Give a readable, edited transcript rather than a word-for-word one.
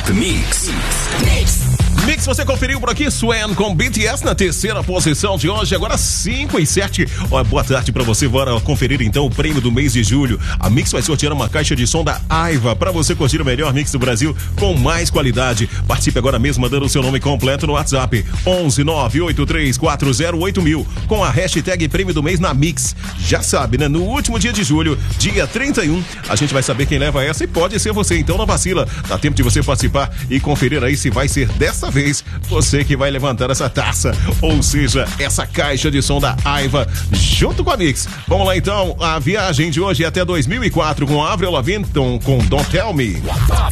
Mix. Mix, você conferiu por aqui Swan com BTS na terceira posição de hoje, agora 5 e 7. Boa tarde pra você, bora conferir então o prêmio do mês de julho. A Mix vai sortear uma caixa de som da Aiva pra você curtir o melhor mix do Brasil com mais qualidade. Participe agora mesmo mandando o seu nome completo no WhatsApp 11983408000 com a hashtag prêmio do mês na Mix. Já sabe, né? No último dia de julho, dia 31, a gente vai saber quem leva essa e pode ser você, então não vacila. Dá tempo de você participar e conferir aí se vai ser dessa vez você que vai levantar essa taça, ou seja, essa caixa de som da Aiva junto com a Mix. Vamos lá então, a viagem de hoje é até 2004 com Avril Lavigne com Don't Tell Me.